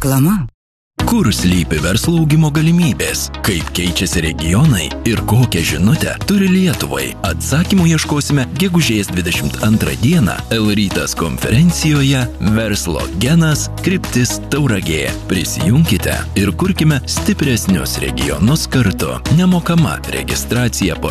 Reklama. Kur slypi verslo augimo galimybės, kaip keičiasi regionai ir kokią žinutę turi Lietuvai? Atsakymų ieškosime gegužės 22 dieną L-rytas konferencijoje Verslo genas kryptis Tauragė. Prisijunkite ir kurkime stipresnius regionus kartu. Nemokama registracija